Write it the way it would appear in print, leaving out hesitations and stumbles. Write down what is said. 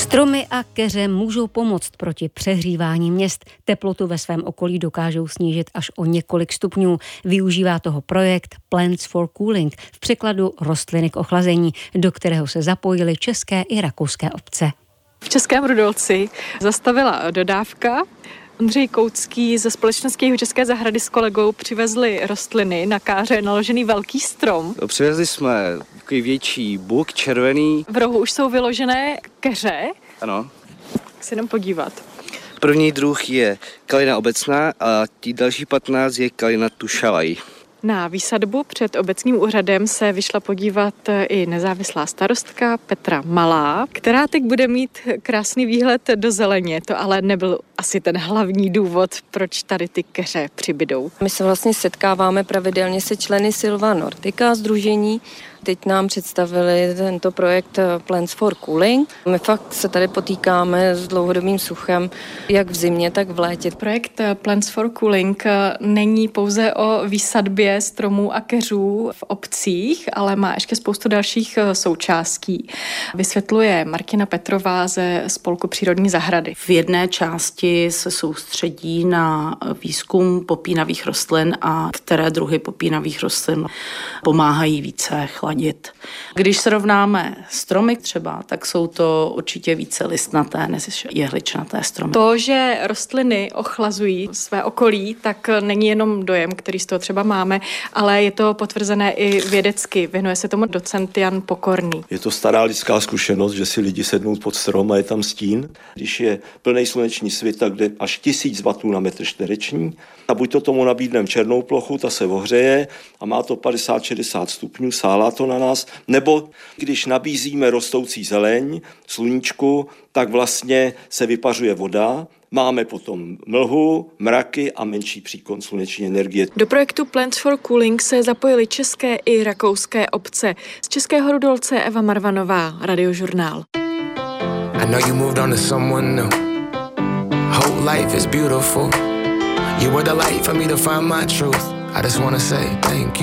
Stromy a keře můžou pomoct proti přehřívání měst. Teplotu ve svém okolí dokážou snížit až o několik stupňů. Využívá toho projekt Plants for Cooling, v překladu rostliny k ochlazení, do kterého se zapojily české i rakouské obce. V Českém Rudolci zastavila dodávka. Ondřej Koucký ze společnosti Jihočeské zahrady s kolegou přivezli rostliny, na káře naložený velký strom. Přivezli jsme takový větší buk, červený. V rohu už jsou vyložené keře. Ano. Tak se jdem podívat. První druh je kalina obecná a tí další 15 je kalina tušalaj. Na výsadbu před obecním úřadem se vyšla podívat i nezávislá starostka Petra Malá, která teď bude mít krásný výhled do zeleně. To ale nebyl asi ten hlavní důvod, proč tady ty keře přibydou. My se vlastně setkáváme pravidelně se členy Silva Nordica sdružení. Teď nám představili tento projekt Plants for Cooling. My fakt se tady potýkáme s dlouhodobým suchem, jak v zimě, tak v létě. Projekt Plants for Cooling není pouze o výsadbě stromů a keřů v obcích, ale má ještě spoustu dalších součástí. Vysvětluje Martina Petrová ze Spolku přírodní zahrady. V jedné části se soustředí na výzkum popínavých rostlin a které druhy popínavých rostlin pomáhají více chladit. Když srovnáme stromy třeba, tak jsou to určitě více listnaté než jehličnaté stromy. To, že rostliny ochlazují své okolí, tak není jenom dojem, který z toho třeba máme, ale je to potvrzené i vědecky. Věnuje se tomu docent Jan Pokorný. Je to stará lidská zkušenost, že si lidi sednou pod strom a je tam stín. Když je plný sluneční svět, tak jde až 1000 W na metr čtvereční. A buď to tomu nabídneme černou plochu, ta se ohřeje a má to 50-60 stupňů, sálá to na nás. Nebo když nabízíme rostoucí zeleň, sluníčku, tak vlastně se vypařuje voda. Máme potom mlhu, mraky a menší příkon sluneční energie. Do projektu Plants for Cooling se zapojily české i rakouské obce. Z Českého Rudolce Eva Marvanová, Radiožurnál. I know you moved on to someone new. Whole life is beautiful. You were the light for me to find my truth. I just wanna say thank you.